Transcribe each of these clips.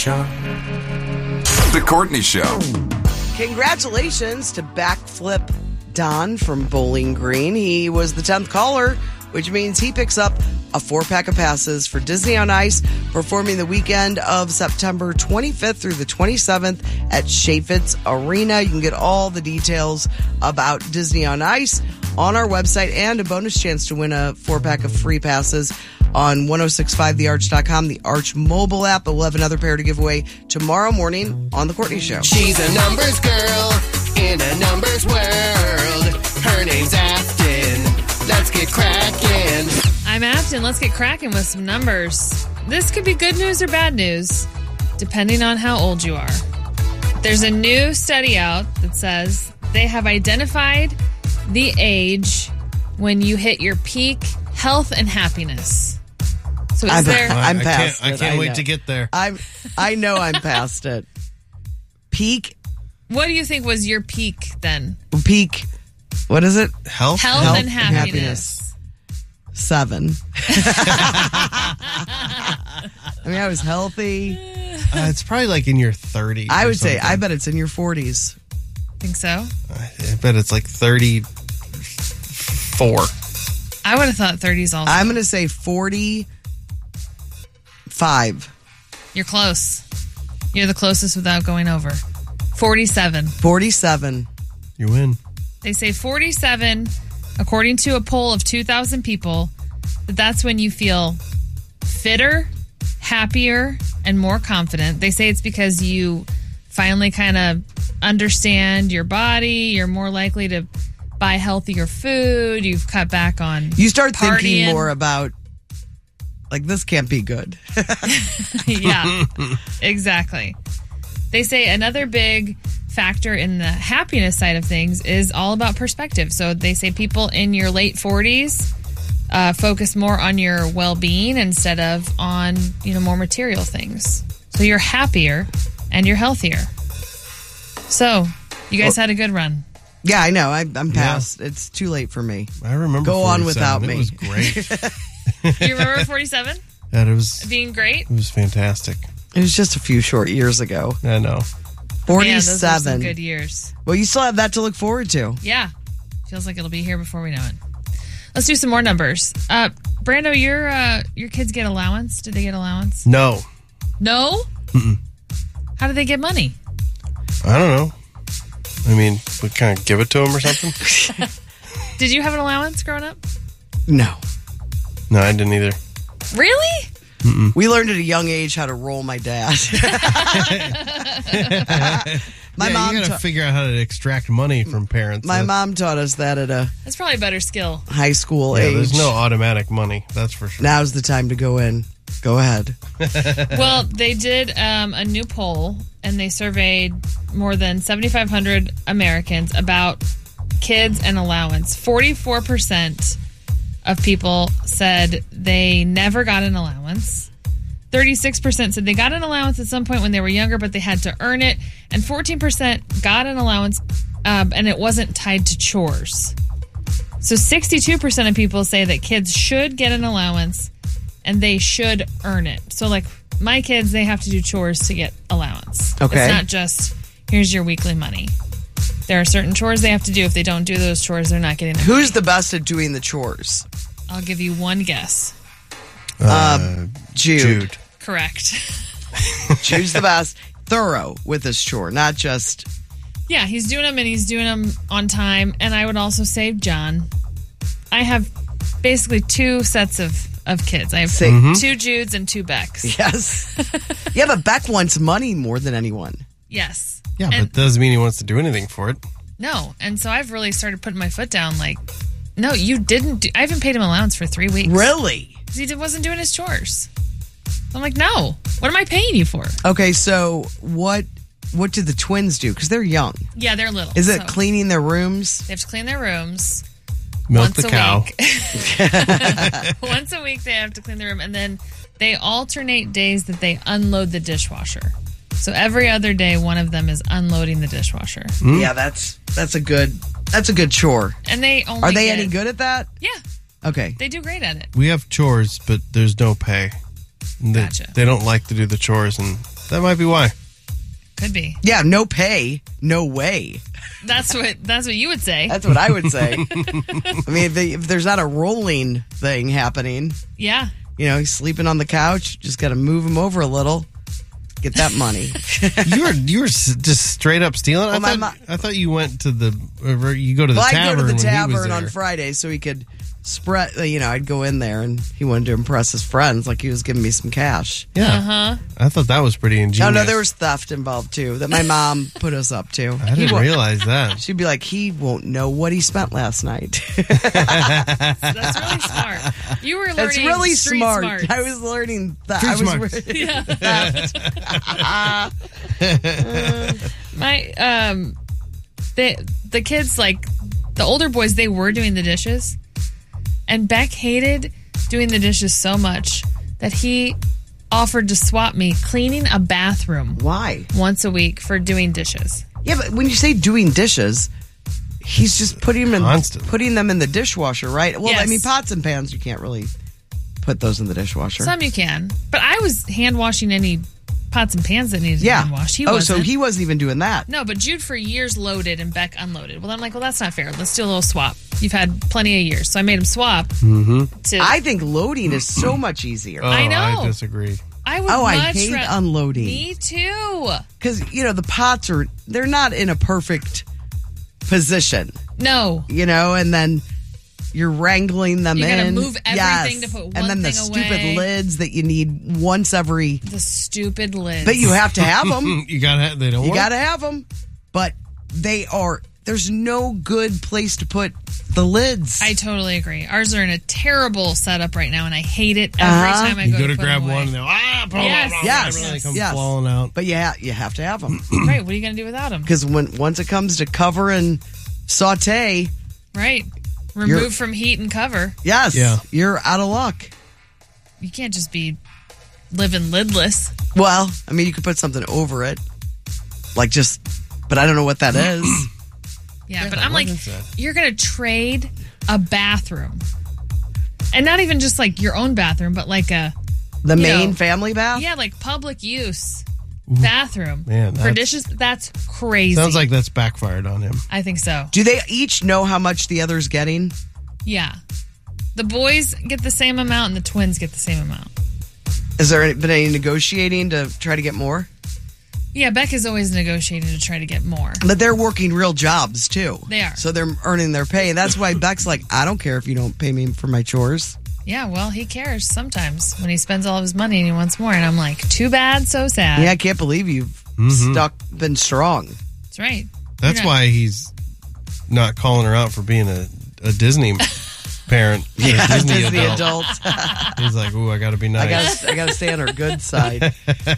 The Courtney Show. Congratulations to Backflip Don from Bowling Green. He was the 10th caller, which means he picks up a 4-pack of passes for Disney on Ice, performing the weekend of September 25th through the 27th at Chaifetz Arena. You can get all the details about Disney on Ice on our website and a bonus chance to win a 4-pack of free passes on 1065thearch.com, the Arch mobile app. But we'll have another pair to give away tomorrow morning on The Courtney Show. She's a numbers girl in a numbers world. Her name's Afton. Let's get cracking. I'm Afton. Let's get cracking with some numbers. This could be good news or bad news, depending on how old you are. There's a new study out that says they have identified the age when you hit your peak health and happiness. So is I'm past I it. can't wait to get there. I know I'm past it. Peak? What do you think was your peak then? Peak, what is it? Health and happiness. 7. I mean, I was healthy. It's probably like in your 30s. I would say, I bet it's in your 40s. Think so? I bet it's like 34. I would have thought 30s also. I'm going to say 45. You're close. You're the closest without going over. 47. 47. You win. They say 47, according to a poll of 2,000 people, that's when you feel fitter, happier, and more confident. They say it's because you finally kind of understand your body. You're more likely to buy healthier food. You've cut back on You start partying. thinking more about, like, this can't be good. Yeah, exactly. They say another big factor in the happiness side of things is all about perspective. So they say people in your late 40s focus more on your well-being instead of on, more material things. So you're happier and you're healthier. So you guys had a good run. Yeah, I know. I'm past. Yeah. It's too late for me. I remember. Go on without me. It was great. You remember 47? That it was being great. It was fantastic. It was just a few short years ago. I know. 47. Man, those were some good years. Well, you still have that to look forward to. Yeah. Feels like it'll be here before we know it. Let's do some more numbers. Brando, your kids get allowance? Did they get allowance? No. No? Mm-mm. How do they get money? I don't know. I mean, we kind of give it to them or something. Did you have an allowance growing up? No. No, I didn't either. Really? Mm-mm. We learned at a young age how to roll my dad. Mom you got to figure out how to extract money from parents. My mom taught us that at a That's probably a better skill. High school age. There's no automatic money, that's for sure. Now's the time to go in. Go ahead. Well, they did a new poll, and they surveyed more than 7,500 Americans about kids and allowance. 44% of people said they never got an allowance. 36% said they got an allowance at some point when they were younger, but they had to earn it. And 14% got an allowance, and it wasn't tied to chores. So 62% of people say that kids should get an allowance, and they should earn it. So, like, my kids, they have to do chores to get allowance. Okay. It's not just, here's your weekly money. There are certain chores they have to do. If they don't do those chores, they're not getting their money. Who's the best at doing the chores? I'll give you one guess. Jude. Correct. Jude's the best. Thorough with his chore, not just... Yeah, he's doing them, and he's doing them on time. And I would also say John. I have basically two sets of kids. I have two Judes and two Becks. Yes. Yeah, but Beck wants money more than anyone. Yes. Yeah, but it doesn't mean he wants to do anything for it. No. And so I've really started putting my foot down like, no, you didn't. I haven't paid him allowance for 3 weeks. Really? Because he wasn't doing his chores. So I'm like, no. What am I paying you for? Okay, so what do the twins do? Because they're young. Yeah, they're little. Is it cleaning their rooms? They have to clean their rooms. Milk the cow. Once a week they have to clean the room, and then they alternate days that they unload the dishwasher. So every other day, one of them is unloading the dishwasher. Yeah, that's a good chore. And they only are they any good at that? Yeah. Okay. They do great at it. We have chores, but there's no pay. Gotcha. They don't like to do the chores, and That might be why. Could be. Yeah, no pay, no way. That's what you would say. That's what I would say. I mean, if there's not a rolling thing happening, Yeah. he's sleeping on the couch, just got to move him over a little, get that money. You were just straight up stealing? Well, I thought you went to you go to the Well, I'd tavern. go to the when he was tavern on there. Friday so he could spread, I'd go in there and he wanted to impress his friends like he was giving me some cash. Yeah. I thought that was pretty ingenious. No, there was theft involved too that my mom put us up to. I didn't realize that. She'd be like, he won't know what he spent last night. That's really smart. You were learning That's really street smart. smarts. I was learning that. Street I was smarts. My the kids, like the older boys, they were doing the dishes, and Beck hated doing the dishes so much that he offered to swap me cleaning a bathroom Why? once a week for doing dishes. Yeah, but when you say doing dishes, he's just putting them in the dishwasher, right? Well, Yes. I mean, pots and pans, you can't really put those in the dishwasher. Some you can, but I was hand washing any pots and pans that needed to be hand washed. He so wasn't. he wasn't even doing that. No, but Jude for years loaded and Beck unloaded. Well, I'm like, well, that's not fair. Let's do a little swap. You've had plenty of years. So I made him swap. Mm-hmm. I think loading is so much easier. I know. I disagree. I would I much hate ra- unloading. Me too. Because, the pots they're not in a perfect position, No. and then you're wrangling them You in. gotta move everything Yes. to put one And then the thing stupid away. lids that you need once every. The stupid lids. But you have to have them. You gotta. They don't. You work? got to have them. But they are. There's no good place to put the lids. I totally agree. Ours are in a terrible setup right now, and I hate it every time I You go go to to put grab them away. one and they'll Yes. Yes. They come Yes. falling out. But you have to have them. Right. What are you going to do without them? Because once it comes to cover and saute, Right. Remove from heat and cover. yes, Yeah. you're out of luck. You can't just be living lidless. Well, I mean, you could put something over it, but I don't know what that is. Yeah, but I'm like, what is that? you're going to trade a bathroom. And not even just like your own bathroom, but like The You main know, family bath. yeah, like public use bathroom Man, for that's- dishes. That's crazy. Sounds like that's backfired on him. I think so. Do they each know how much the other's getting? Yeah. The boys get the same amount and the twins get the same amount. Has there been any negotiating to try to get more? Yeah, Beck is always negotiating to try to get more. But they're working real jobs too. They are. So they're earning their pay. That's why Beck's like, I don't care if you don't pay me for my chores. Yeah, well, he cares sometimes when he spends all of his money and he wants more. And I'm like, too bad, so sad. Yeah, I can't believe you've been strong. That's right. That's You're not- why he's not calling her out for being a Disney parent. Yeah, a Disney Disney adult. adult. He's like, ooh, I got to be nice. I gotta stay on her good side.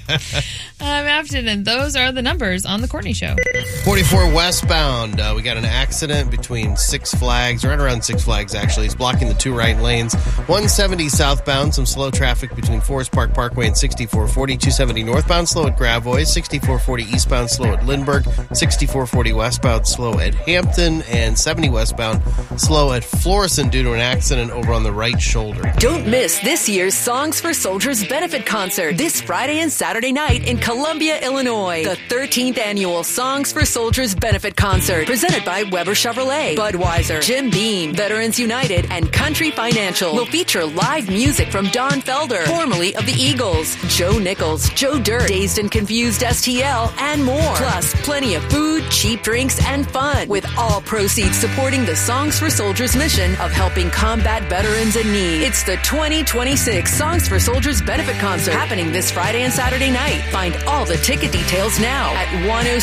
I'm Afton, and those are the numbers on The Courtney Show. 44 westbound. We got an accident between Six Flags, right around Six Flags, actually. It's blocking the two right lanes. 170 southbound, some slow traffic between Forest Park Parkway and 6440. 270 northbound, slow at Gravois. 6440 eastbound, slow at Lindbergh. 6440 westbound, slow at Hampton. And 70 westbound, slow at Florissant due to an accident over on the right shoulder. Don't miss this year's Songs for Soldiers benefit concert this Friday and Saturday night in Columbia, Illinois. The 13th annual Songs for Soldiers benefit concert presented by Weber Chevrolet, Budweiser, Jim Beam, Veterans United, and Country Financial will feature live music from Don Felder, formerly of the Eagles, Joe Nichols, Joe Dirt, Dazed and Confused STL, and more. Plus, plenty of food, cheap drinks, and fun, with all proceeds supporting the Songs for Soldiers mission of helping combat veterans in need. It's the 2026 Songs for Soldiers benefit concert happening this Friday and Saturday night. Find all the ticket details now at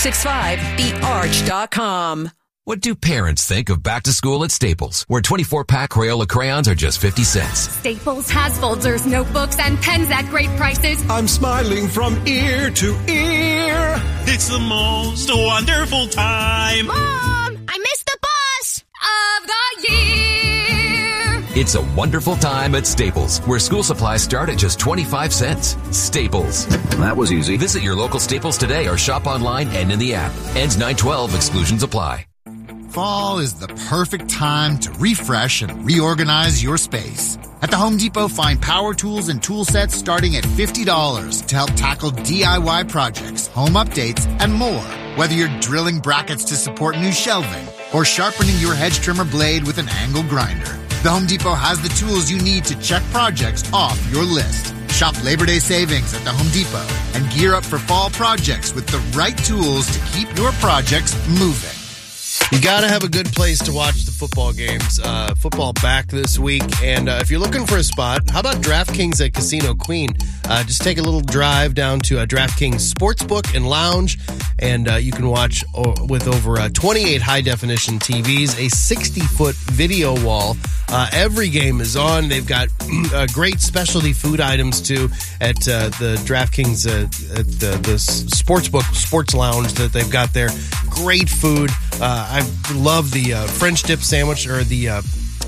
1065thearch.com. What do parents think of back to school at Staples, where 24-pack Crayola crayons are just 50 cents? Staples has folders, notebooks, and pens at great prices. I'm smiling from ear to ear. It's the most wonderful time. Mom, I missed the bus of the year. It's a wonderful time at Staples, where school supplies start at just 25 cents. Staples. That was easy. Visit your local Staples today or shop online and in the app. Ends 9/12. Exclusions apply. Fall is the perfect time to refresh and reorganize your space. At the Home Depot, find power tools and tool sets starting at $50 to help tackle DIY projects, home updates, and more. Whether you're drilling brackets to support new shelving or sharpening your hedge trimmer blade with an angle grinder, the Home Depot has the tools you need to check projects off your list. Shop Labor Day savings at the Home Depot and gear up for fall projects with the right tools to keep your projects moving. You got to have a good place to watch the football games. Football back this week. And if you're looking for a spot, how about DraftKings at Casino Queen? Just take a little drive down to DraftKings Sportsbook and Lounge, and you can watch with over 28 high-definition TVs, a 60-foot video wall. Every game is on. They've got great specialty food items, too, at the DraftKings at the Sportsbook Sports Lounge that they've got there. Great food. I love the French dip sandwich, or the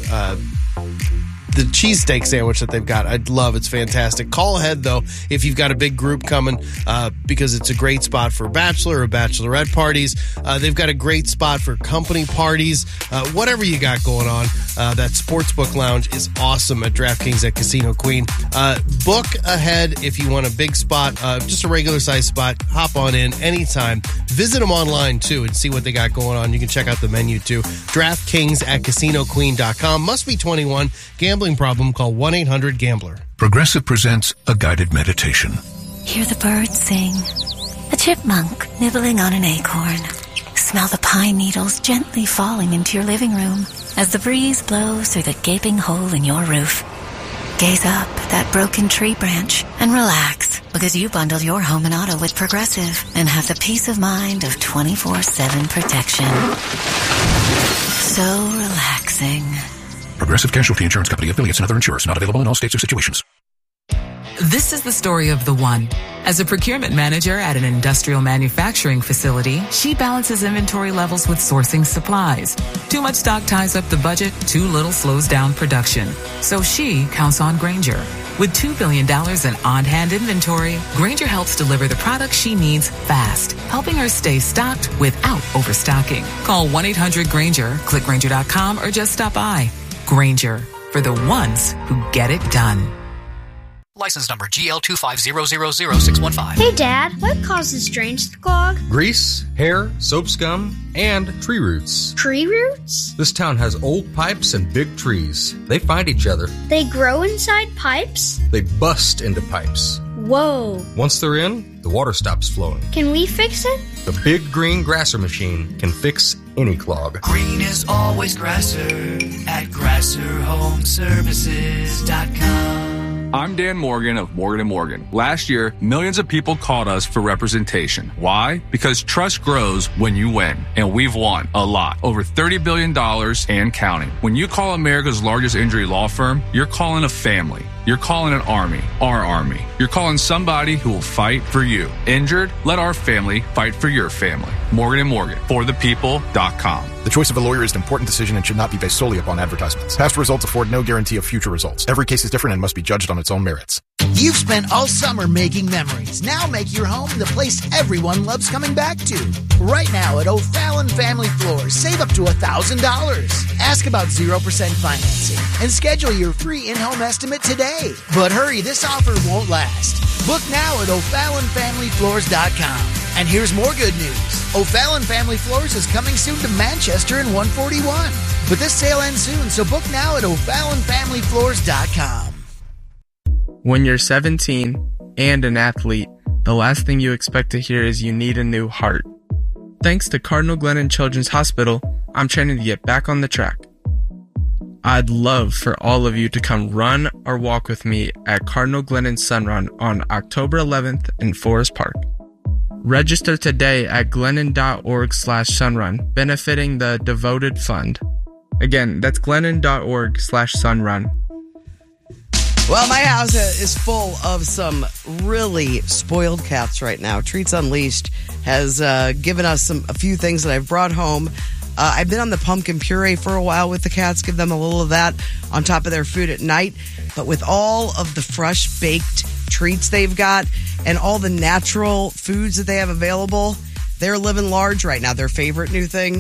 cheesesteak sandwich that they've got. I love it. It's fantastic. Call ahead, though, if you've got a big group coming, because it's a great spot for bachelor or bachelorette parties. They've got a great spot for company parties. Whatever you got going on, that Sportsbook Lounge is awesome at DraftKings at Casino Queen. Book ahead if you want a big spot, just a regular size spot. Hop on in anytime. Visit them online, too, and see what they got going on. You can check out the menu, too. DraftKings at CasinoQueen.com. Must be 21. Gambling problem, call 1-800-GAMBLER. Progressive presents a guided meditation. Hear the birds sing. A chipmunk nibbling on an acorn. Smell the pine needles gently falling into your living room as the breeze blows through the gaping hole in your roof. Gaze up at that broken tree branch and relax, because you bundle your home and auto with Progressive and have the peace of mind of 24/7 protection. So relaxing. Progressive Casualty Insurance Company, affiliates, and other insurers. Not available in all states or situations. This is the story of the one. As a procurement manager at an industrial manufacturing facility, she balances inventory levels with sourcing supplies. Too much stock ties up the budget, too little slows down production. So she counts on Grainger. With $2 billion in on-hand inventory, Grainger helps deliver the products she needs fast, helping her stay stocked without overstocking. Call 1-800-GRAINGER, click Grainger.com, or just stop by. Grainger, for the ones who get it done. License number GL250000615. Hey, Dad, what causes drains to clog? Grease, hair, soap scum, and tree roots. Tree roots? This town has old pipes and big trees. They find each other. They grow inside pipes? They bust into pipes. Whoa. Once they're in, the water stops flowing. Can we fix it? The Big Green Grasser machine can fix any clog. Green is always Grasser at GrasserHomeservices.com. I'm Dan Morgan of Morgan & Morgan. Last year, millions of people called us for representation. Why? Because trust grows when you win. And we've won a lot. Over $30 billion and counting. When you call America's largest injury law firm, you're calling a family. You're calling an army, our army. You're calling somebody who will fight for you. Injured? Let our family fight for your family. Morgan & Morgan, forthepeople.com. The choice of a lawyer is an important decision and should not be based solely upon advertisements. Past results afford no guarantee of future results. Every case is different and must be judged on its own merits. You've spent all summer making memories. Now make your home the place everyone loves coming back to. Right now at O'Fallon Family Floors, save up to $1,000. Ask about 0% financing and schedule your free in-home estimate today. But hurry, this offer won't last. Book now at O'FallonFamilyFloors.com. And here's more good news. O'Fallon Family Floors is coming soon to Manchester and 141. But this sale ends soon, so book now at O'FallonFamilyFloors.com. When you're 17 and an athlete, the last thing you expect to hear is you need a new heart. Thanks to Cardinal Glennon Children's Hospital, I'm training to get back on the track. I'd love for all of you to come run or walk with me at Cardinal Glennon Sun Run on October 11th in Forest Park. Register today at glennon.org/sunrun, benefiting the Devoted Fund. Again, that's glennon.org/sunrun. Well, my house is full of some really spoiled cats right now. Treats Unleashed has given us a few things that I've brought home. I've been on the pumpkin puree for a while with the cats, give them a little of that on top of their food at night. But with all of the fresh baked treats they've got and all the natural foods that they have available, they're living large right now. Their favorite new thing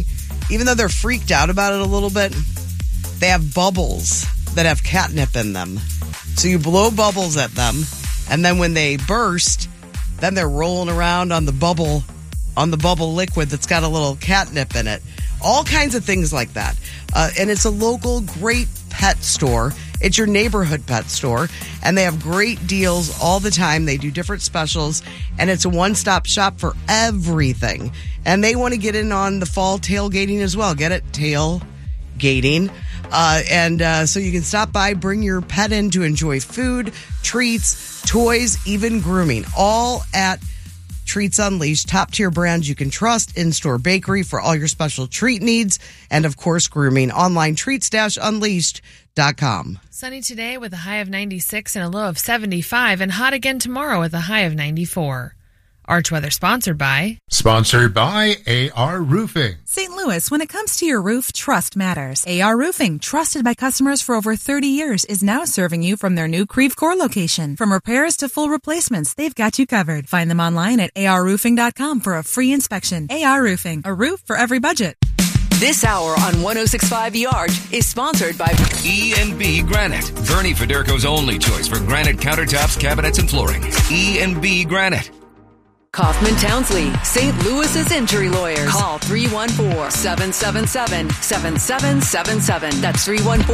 even though they're freaked out about it a little bit, they have bubbles that have catnip in them. So you blow bubbles at them, and then when they burst, then they're rolling around on the bubble liquid that's got a little catnip in it. All kinds of things like that. And it's a local great pet store. It's your neighborhood pet store, and they have great deals all the time. They do different specials, and it's a one-stop shop for everything. And they want to get in on the fall tailgating as well. Get it? Tailgating. So you can stop by, bring your pet in to enjoy food, treats, toys, even grooming, all at Treats Unleashed, top-tier brands you can trust, in-store bakery for all your special treat needs, and, of course, grooming. Online, treats-unleashed.com. Sunny today with a high of 96 and a low of 75, and hot again tomorrow with a high of 94. Arch Weather sponsored by AR Roofing. St. Louis, when it comes to your roof, trust matters. AR Roofing, trusted by customers for over 30 years, is now serving you from their new Creve Coeur location. From repairs to full replacements, they've got you covered. Find them online at arroofing.com for a free inspection. AR Roofing, a roof for every budget. This hour on 106.5 The Arch is sponsored by E&B Granite, Bernie Federko's only choice for granite countertops, cabinets, and flooring. E&B Granite. Kaufman Townsley, St. Louis's injury lawyers. Call 314-777-7777. That's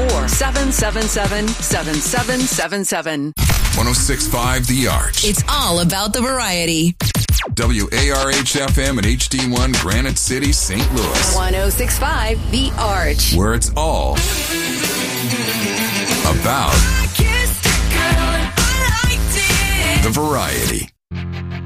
314-777-7777. 106.5 The Arch. It's all about the variety. WARH-FM and HD1 Granite City, St. Louis. 106.5 The Arch. Where it's all about the variety.